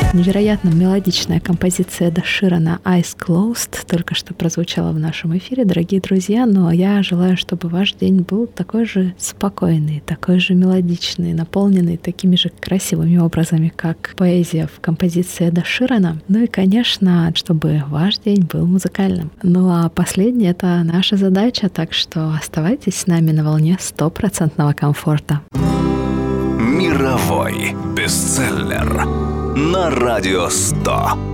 Невероятно мелодичная композиция Эда Ширана «Eyes Closed» только что прозвучала в нашем эфире, дорогие друзья, но я желаю, чтобы ваш день был такой же спокойный, такой же мелодичный, наполненный такими же красивыми образами, как поэзия в композиции Эда Ширана. Ну и, конечно, чтобы ваш день был музыкальным. Ну а последнее — это наша задача, так что оставайтесь с нами на волне 100% комфорта. Мировой бестселлер на Радио 100.